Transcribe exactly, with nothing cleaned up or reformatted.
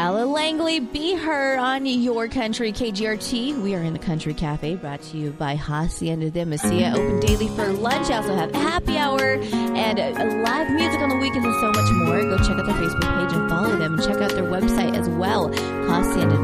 Ella Langley. Be her on your country K G R T. We are in the Country Cafe, brought to you by Hacienda de Mesilla. Open daily for lunch. Also have happy hour and uh, live music on the weekends and so much more. Go check out their Facebook page and follow them, and check out their website as well, hacienda